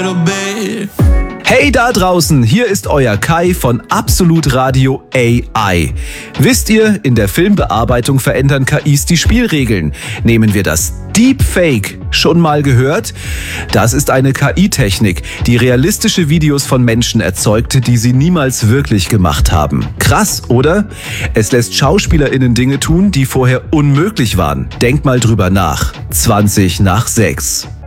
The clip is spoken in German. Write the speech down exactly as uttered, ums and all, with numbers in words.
Hey da draußen, hier ist euer Kai von Absolut Radio A I. Wisst ihr, in der Filmbearbeitung verändern K Is die Spielregeln. Nehmen wir das Deepfake. Schon mal gehört? Das ist eine K I-Technik, die realistische Videos von Menschen erzeugte, die sie niemals wirklich gemacht haben. Krass, oder? Es lässt SchauspielerInnen Dinge tun, die vorher unmöglich waren. Denkt mal drüber nach. zwanzig nach sechs.